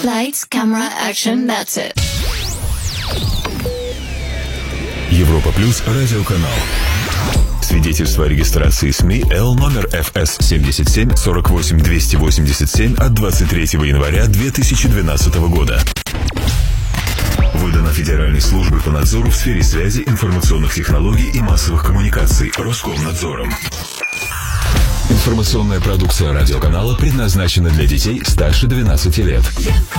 Lights, camera, action, that's it. Европа Плюс радиоканал. Свидетельство о регистрации СМИ Л номер ФС 77 48 287 от 23 января 2012 года. Выдано Федеральной службой по надзору в сфере связи, информационных технологий и массовых коммуникаций Роскомнадзором. Информационная продукция радиоканала предназначена для детей старше 12 лет.